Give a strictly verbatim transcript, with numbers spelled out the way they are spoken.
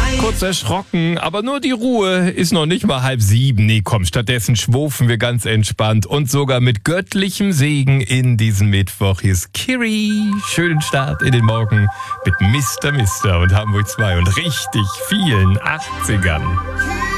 Kurz erschrocken, aber nur die Ruhe ist noch nicht mal halb sieben. Nee, komm, stattdessen schwufen wir ganz entspannt und sogar mit göttlichem Segen in diesen Mittwoch. Hier ist Kiri. Schönen Start in den Morgen mit Mister Mister und Hamburg zwei und richtig vielen achtzigern.